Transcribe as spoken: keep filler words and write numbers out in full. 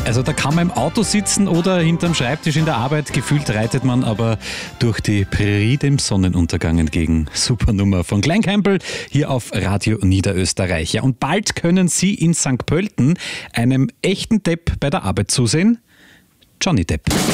Also da kann man im Auto sitzen oder hinterm Schreibtisch in der Arbeit. Gefühlt reitet man aber durch die Prärie dem Sonnenuntergang entgegen. Super Nummer von Glen Campbell hier auf Radio Niederösterreich. Ja, und bald können Sie in Sankt Pölten einem echten Depp bei der Arbeit zusehen. Johnny Depp.